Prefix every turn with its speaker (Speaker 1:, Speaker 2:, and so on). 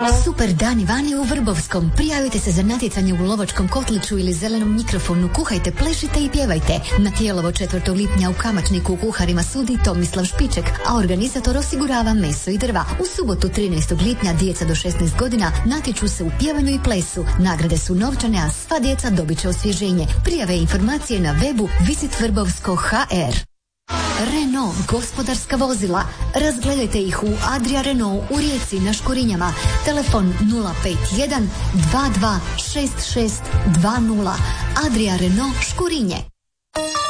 Speaker 1: Super dani vani u Vrbovskom. Prijavite se za natjecanje u lovačkom kotliću ili zelenom mikrofonu. Kuhajte, plešite i pjevajte. Na Tijelovo 4. lipnja u Kamačniku u kuharima sudi Tomislav Špiček, a organizator osigurava meso i drva. U subotu 13. lipnja djeca do 16 godina natječu se u pjevanju i plesu. Nagrade su novčane, a sva djeca dobit će osvježenje. Prijave i informacije na webu visitvrbovsko.hr. Renault gospodarska vozila. Razgledajte ih u Adria Renault u Rijeci na Škurinjama. Telefon 051 22 66 20. Adria Renault Škurinje.